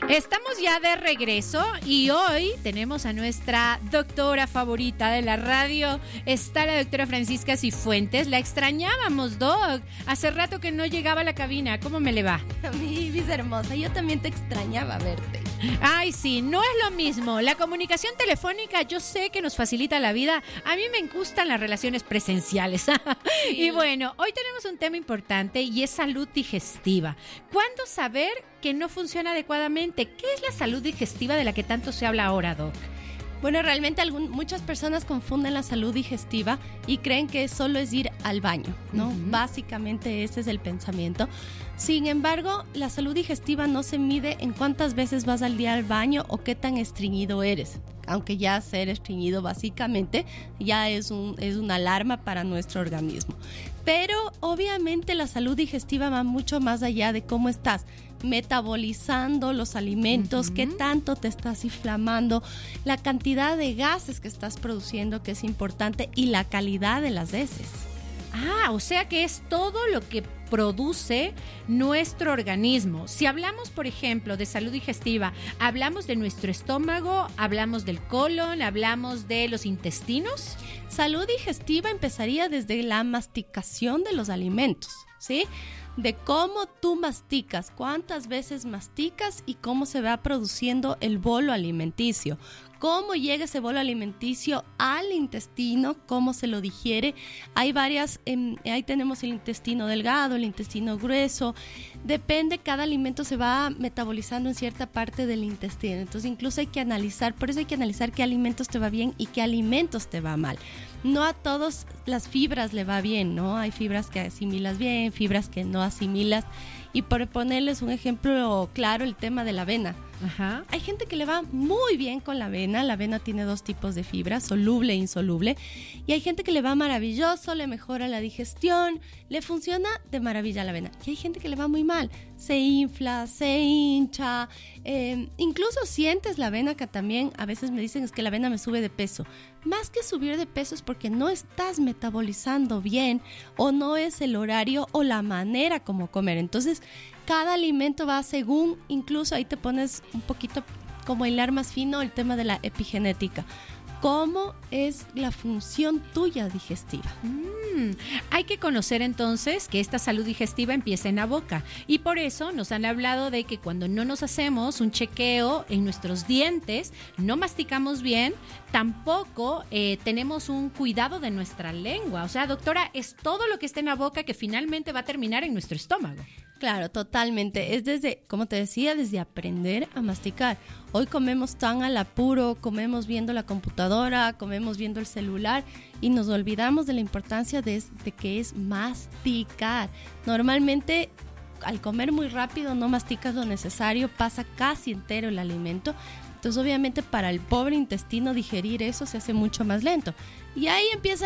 Estamos ya de regreso y hoy tenemos a nuestra doctora favorita de la radio. Está la doctora Francisca Cifuentes. La extrañábamos, Doc. Hace rato que no llegaba a la cabina. ¿Cómo me le va? A mí, Bis hermosa, yo también te extrañaba verte. Ay, sí, no es lo mismo. La comunicación telefónica yo sé que nos facilita la vida. A mí me gustan las relaciones presenciales. Sí. Y bueno, hoy tenemos un tema importante y es salud digestiva. ¿Cuándo saber que no funciona adecuadamente? ¿Qué es la salud digestiva de la que tanto se habla ahora, Doc? Bueno, realmente muchas personas confunden la salud digestiva y creen que solo es ir al baño, ¿no? Básicamente ese es el pensamiento. Sin embargo, la salud digestiva no se mide en cuántas veces vas al día al baño o qué tan estreñido eres. Aunque ya ser estreñido básicamente ya es una alarma para nuestro organismo. Pero obviamente la salud digestiva va mucho más allá de cómo estás metabolizando los alimentos, qué tanto te estás inflamando, la cantidad de gases que estás produciendo, que es importante, y la calidad de las heces. Ah, o sea que es todo lo que produce nuestro organismo. Si hablamos, por ejemplo, de salud digestiva, hablamos de nuestro estómago, hablamos del colon, hablamos de los intestinos. Salud digestiva empezaría desde la masticación de los alimentos, ¿sí? De cómo tú masticas, cuántas veces masticas y cómo se va produciendo el bolo alimenticio. Cómo llega ese bolo alimenticio al intestino, cómo se lo digiere. Hay varias, ahí tenemos el intestino delgado, el intestino grueso. Depende, cada alimento se va metabolizando en cierta parte del intestino. Entonces incluso hay que analizar, por eso hay que analizar qué alimentos te va bien y qué alimentos te va mal. No a todos las fibras le va bien, ¿no? Hay fibras que asimilas bien, fibras que no asimilas. Y por ponerles un ejemplo claro, el tema de la avena. Ajá. Hay gente que le va muy bien con la avena. La avena tiene dos tipos de fibra, soluble e insoluble. Y hay gente que le va maravilloso, le mejora la digestión, le funciona de maravilla la avena. Y hay gente que le va muy mal, se infla, se hincha, incluso sientes la avena, que también a veces me dicen es que la avena me sube de peso. Más que subir de peso es porque no estás metabolizando bien o no es el horario o la manera como comer. Entonces, cada alimento va según, incluso ahí te pones un poquito como hilar más fino el tema de la epigenética. ¿Cómo es la función tuya digestiva? Hay que conocer entonces que esta salud digestiva empieza en la boca y por eso nos han hablado de que cuando no nos hacemos un chequeo en nuestros dientes, no masticamos bien, tampoco tenemos un cuidado de nuestra lengua. O sea, doctora, es todo lo que está en la boca que finalmente va a terminar en nuestro estómago. Claro, totalmente. Es desde, como te decía, desde aprender a masticar. Hoy comemos tan al apuro, comemos viendo la computadora, comemos viendo el celular y nos olvidamos de la importancia de que es masticar. Normalmente, al comer muy rápido, no masticas lo necesario, pasa casi entero el alimento. Entonces, obviamente, para el pobre intestino digerir eso se hace mucho más lento. Y ahí empieza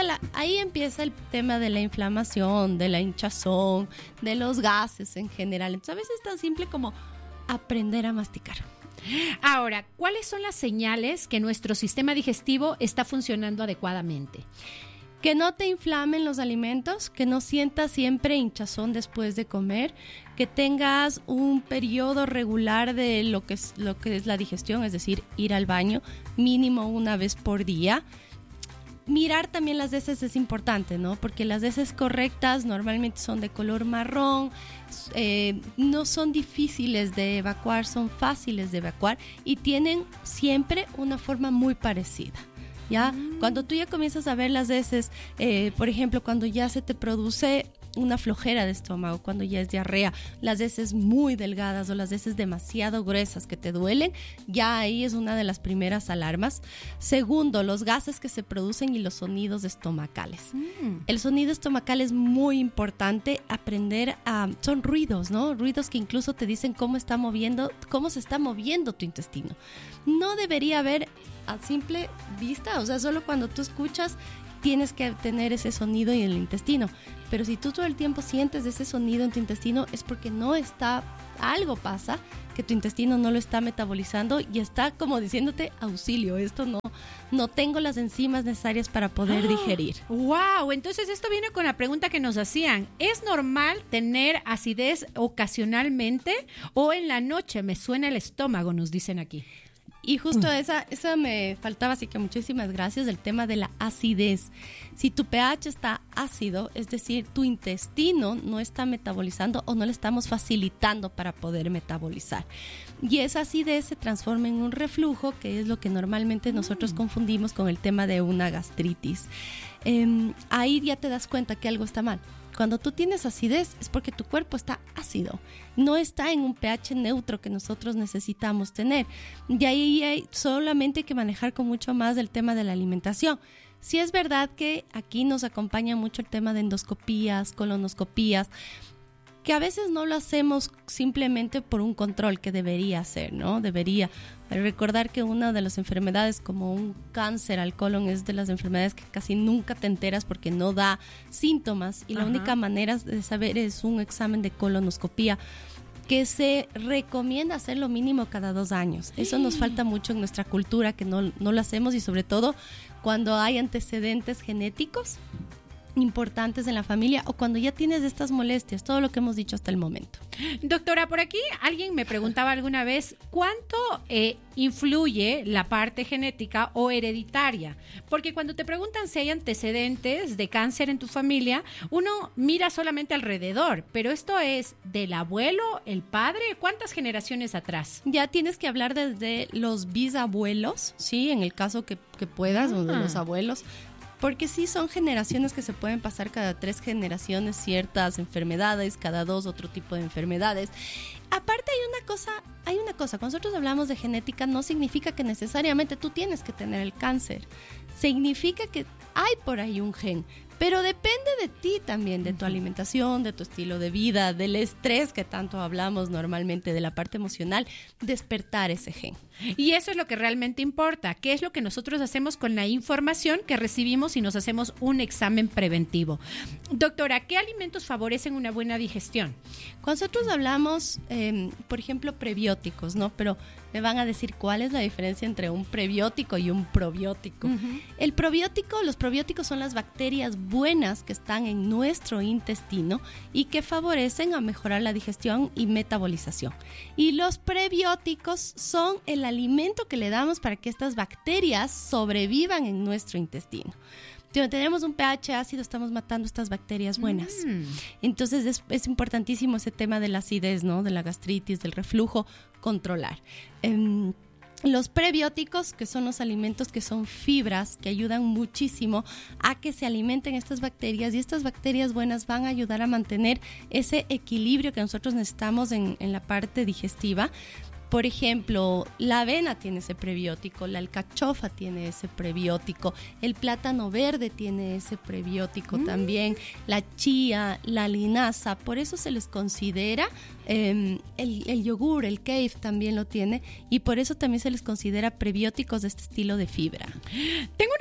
el tema de la inflamación, de la hinchazón, de los gases en general. Entonces, a veces es tan simple como aprender a masticar. Ahora, ¿cuáles son las señales que nuestro sistema digestivo está funcionando adecuadamente? Que no te inflamen los alimentos, que no sientas siempre hinchazón después de comer, que tengas un periodo regular de lo que es la digestión, es decir, ir al baño mínimo una vez por día. Mirar también las heces es importante, ¿no? Porque las heces correctas normalmente son de color marrón, no son difíciles de evacuar, son fáciles de evacuar y tienen siempre una forma muy parecida. ¿Ya? Cuando tú ya comienzas a ver las heces, por ejemplo, cuando ya se te produce una flojera de estómago, cuando ya es diarrea, las heces muy delgadas o las heces demasiado gruesas que te duelen, ya ahí es una de las primeras alarmas. Segundo, los gases que se producen y los sonidos estomacales. El sonido estomacal es muy importante aprender son ruidos, ¿no? Ruidos que incluso te dicen cómo se está moviendo tu intestino. No debería haber a simple vista, o sea, solo cuando tú escuchas tienes que tener ese sonido en el intestino. Pero si tú todo el tiempo sientes ese sonido en tu intestino, es porque algo pasa, que tu intestino no lo está metabolizando y está como diciéndote auxilio, esto no tengo las enzimas necesarias para poder digerir. ¡Wow! Entonces esto viene con la pregunta que nos hacían. ¿Es normal tener acidez ocasionalmente o en la noche me suena el estómago? Nos dicen aquí. Y justo esa me faltaba, así que muchísimas gracias, el tema de la acidez. Si tu pH está ácido, es decir, tu intestino no está metabolizando o no le estamos facilitando para poder metabolizar. Y esa acidez se transforma en un reflujo, que es lo que normalmente nosotros confundimos con el tema de una gastritis. Ahí ya te das cuenta que algo está mal. Cuando tú tienes acidez es porque tu cuerpo está ácido, no está en un pH neutro que nosotros necesitamos tener. Y ahí hay solamente que manejar con mucho más el tema de la alimentación. Sí es verdad que aquí nos acompaña mucho el tema de endoscopías, colonoscopías, que a veces no lo hacemos simplemente por un control que debería ser, ¿no? Debería recordar que una de las enfermedades como un cáncer al colon es de las enfermedades que casi nunca te enteras porque no da síntomas y la única manera de saber es un examen de colonoscopía que se recomienda hacer lo mínimo cada 2 años. Eso nos falta mucho en nuestra cultura, que no lo hacemos, y sobre todo cuando hay antecedentes genéticos importantes en la familia o cuando ya tienes estas molestias, todo lo que hemos dicho hasta el momento. Doctora, por aquí alguien me preguntaba alguna vez ¿cuánto influye la parte genética o hereditaria? Porque cuando te preguntan si hay antecedentes de cáncer en tu familia, uno mira solamente alrededor, pero esto es del abuelo, el padre, ¿cuántas generaciones atrás? Ya tienes que hablar desde los bisabuelos, ¿sí? En el caso que puedas, o de los abuelos. Porque sí son generaciones que se pueden pasar cada 3 generaciones ciertas enfermedades, cada 2 otro tipo de enfermedades. Aparte hay una cosa, cuando nosotros hablamos de genética no significa que necesariamente tú tienes que tener el cáncer. Significa que hay por ahí un gen, pero depende de ti también, de tu alimentación, de tu estilo de vida, del estrés que tanto hablamos normalmente, de la parte emocional, despertar ese gen. Y eso es lo que realmente importa, qué es lo que nosotros hacemos con la información que recibimos y nos hacemos un examen preventivo. Doctora, ¿qué alimentos favorecen una buena digestión? Cuando nosotros hablamos, por ejemplo, prebióticos, ¿no? Pero me van a decir cuál es la diferencia entre un prebiótico y un probiótico. Los probióticos son las bacterias buenas que están en nuestro intestino y que favorecen a mejorar la digestión y metabolización. Y los prebióticos son el alimento que le damos para que estas bacterias sobrevivan en nuestro intestino. Si tenemos un pH ácido, estamos matando estas bacterias buenas. Entonces es importantísimo ese tema de la acidez, ¿no? De la gastritis, del reflujo, controlar. Los prebióticos, que son los alimentos que son fibras, que ayudan muchísimo a que se alimenten estas bacterias, y estas bacterias buenas van a ayudar a mantener ese equilibrio que nosotros necesitamos en la parte digestiva. Por ejemplo, la avena tiene ese prebiótico, la alcachofa tiene ese prebiótico, el plátano verde tiene ese prebiótico también, la chía, la linaza, por eso se les considera, el yogur, el kefir también lo tiene, y por eso también se les considera prebióticos de este estilo de fibra. Tengo